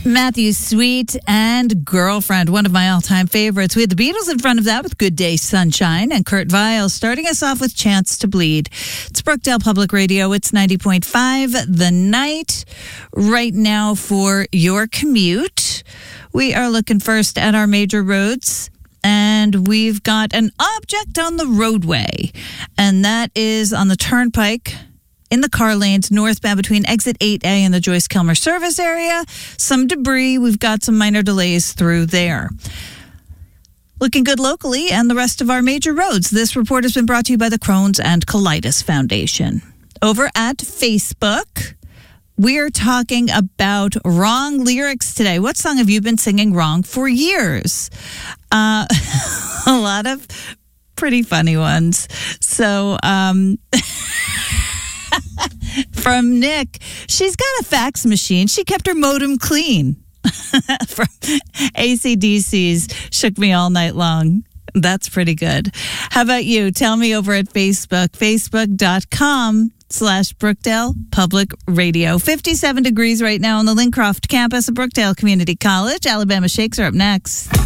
Matthew Sweet and Girlfriend, one of my all-time favorites. We had the Beatles in front of that with Good Day Sunshine, and Kurt Vile starting us off with Chance to Bleed. It's Brookdale Public Radio. It's 90.5 The Night. Right now for your commute, we are looking first at our major roads, and we've got an object on the roadway, and that is on the Turnpike in the car lanes northbound between exit 8A and the Joyce Kilmer service area. Some debris. We've got some minor delays through there. Looking good locally and the rest of our major roads. This report has been brought to you by the Crohn's and Colitis Foundation. Over at Facebook, we're talking about wrong lyrics today. What song have you been singing wrong for years? A lot of pretty funny ones. So, from Nick, she's got a fax machine. She kept her modem clean. From AC/DC's Shook Me All Night Long. That's pretty good. How about you? Tell me over at Facebook, facebook.com/Brookdale Public Radio. 57 degrees right now on the Lincroft campus of Brookdale Community College. Alabama Shakes are up next.